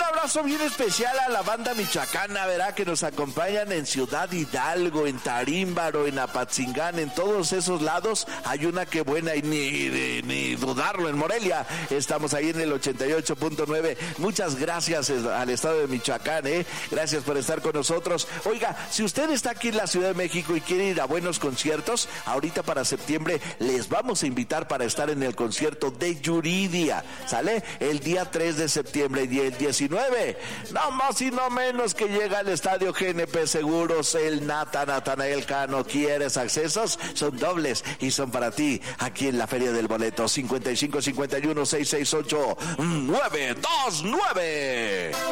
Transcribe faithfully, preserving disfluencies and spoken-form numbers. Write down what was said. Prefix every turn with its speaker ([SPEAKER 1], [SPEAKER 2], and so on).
[SPEAKER 1] abrazo bien especial a la banda michoacana, ¿verdad? Que nos acompañan en Ciudad Hidalgo, en Tarímbaro, en Apatzingán, en todos esos lados. Hay una que buena y ni, ni, ni dudarlo, en Morelia. Estamos ahí en el ochenta y ocho punto nueve. Muchas gracias al estado de Michoacán, ¿eh? Gracias por estar con nosotros. Oiga, si usted está aquí en la Ciudad de México y quiere ir a buenos conciertos, ahorita para septiembre les vamos a invitar para estar en el concierto de Yuridia, ¿sale? El día tres de septiembre y el diecinueve, no más y no menos que llega al estadio G N P Seguros, el Nata Natanael Cano. ¿Quieres accesos? Son dobles y son para ti aquí en la Feria del Boleto. Cincuenta y cinco cincuenta y uno seiscientos sesenta y ocho nueve dos nueve.